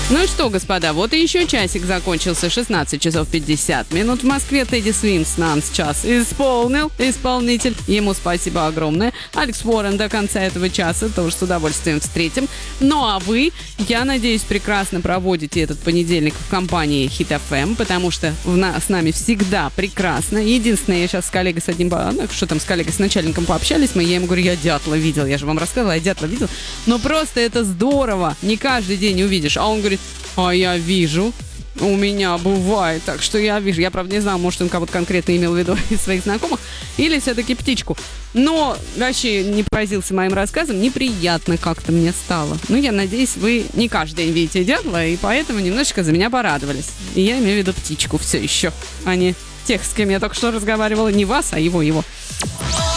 Ну и что, господа, вот и еще часик закончился. 16 часов 50 минут в Москве. Тедди Свинс нам сейчас исполнитель. Ему спасибо огромное. Алекс Уоррен до конца этого часа тоже с удовольствием встретим. Ну а вы, я надеюсь, прекрасно проводите этот понедельник в компании Hit FM, потому что с нами всегда прекрасно. Единственное, я сейчас с коллегой с начальником пообщались, я ему говорю, я дятла видел, я же вам рассказывала, я дятла видел. Но просто это здорово, не каждый день увидишь. А он говорит, а я вижу, у меня бывает, так что я вижу. Я, правда, не знаю, может, он кого-то конкретно имел в виду из своих знакомых, или все-таки птичку. Но вообще не поразился моим рассказом, неприятно как-то мне стало. Ну, я надеюсь, вы не каждый день видите дятла, и поэтому немножечко за меня порадовались. И я имею в виду птичку все еще, а не тех, с кем я только что разговаривала. Не вас, а его.